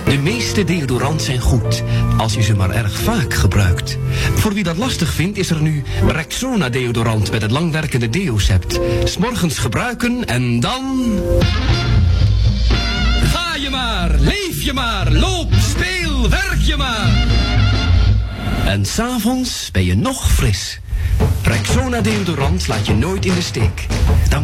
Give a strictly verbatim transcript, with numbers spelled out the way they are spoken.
De meeste deodorants zijn goed, als je ze maar erg vaak gebruikt. Voor wie dat lastig vindt, is er nu Rexona deodorant met het langwerkende Deosept. 'S Morgens gebruiken en dan... Ga je maar, leef je maar, loop, speel, werk je maar. En 's avonds ben je nog fris. Rexona deodorant laat je nooit in de steek. Dan